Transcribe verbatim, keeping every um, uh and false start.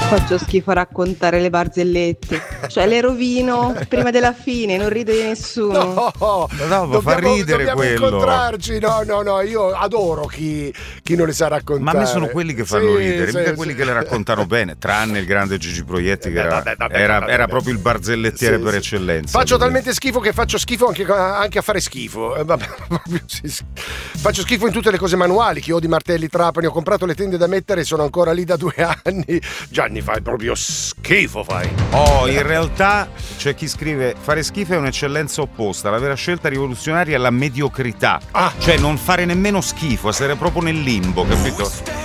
Faccio schifo a raccontare le barzellette, cioè le rovino prima della fine, non ride di nessuno. No, no, dobbiamo, fa ridere dobbiamo quello. incontrarci. No, no, no, io adoro chi, chi non le sa raccontare. Ma a me sono quelli che fanno Sì, ridere, sì, mica sì. quelli che le raccontano bene, tranne il grande Gigi Proietti che Eh, era, vabbè, vabbè, era, vabbè, era vabbè. proprio il barzellettiere Sì, per sì. eccellenza. Faccio quindi. talmente schifo che faccio schifo anche, anche a fare schifo. Eh, vabbè, proprio sì, sì. Faccio schifo in tutte le cose manuali, chiodi, martelli, trapani. Ho comprato le tende da mettere e sono ancora lì da due anni. Gianni, fai proprio schifo, fai. Oh, in realtà c'è chi scrive: fare schifo è un'eccellenza opposta, la vera scelta rivoluzionaria è la mediocrità. Ah. Cioè non fare nemmeno schifo, essere proprio nel limbo, capito?